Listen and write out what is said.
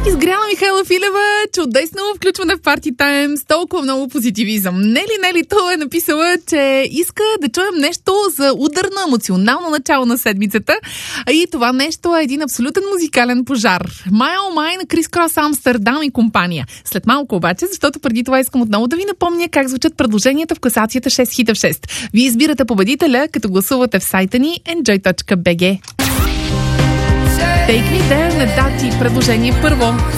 Изгряла Михайла Филева, чудесно включване в Party Time с толкова много позитивизъм. Нели той е написала, че иска да чуем нещо за ударно емоционално начало на седмицата. И това нещо е един абсолютен музикален пожар. Mile Mine на Крис Крос, Амстердам и компания. След малко обаче, защото преди това искам отново да ви напомня как звучат предложенията в класацията 6 хита в 6. Вие избирате победителя, като гласувате в сайта ни enjoy.bg. Take Me There на Дати. Предложение първо.